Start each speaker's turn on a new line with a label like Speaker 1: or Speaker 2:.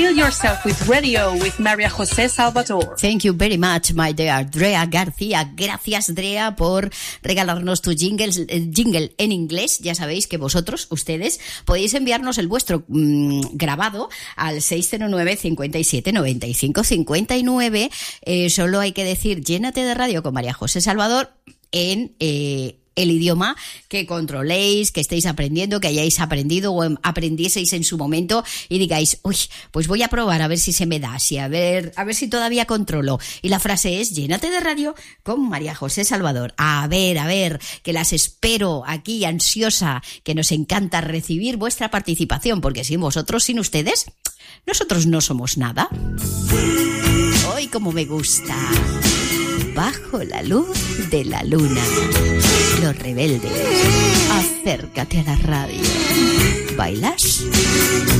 Speaker 1: Feel Yourself with Radio with María José Salvador.
Speaker 2: Thank you very much, my dear Drea García. Gracias, Drea, por regalarnos tu jingle en inglés. Ya sabéis que vosotros, ustedes, podéis enviarnos el vuestro grabado al 609 57 95 59. Solo hay que decir, llénate de radio con María José Salvador en el idioma que controléis, que estéis aprendiendo, que hayáis aprendido o aprendieseis en su momento y digáis, uy, pues voy a probar a ver si se me da así, a ver si todavía controlo. Y la frase es, llénate de radio con María José Salvador. A ver, que las espero aquí ansiosa, que nos encanta recibir vuestra participación, porque sin vosotros, sin ustedes, nosotros no somos nada. ¡Ay, cómo me gusta! Bajo la luz de la luna, Los Rebeldes, acércate a la radio. ¿Bailas?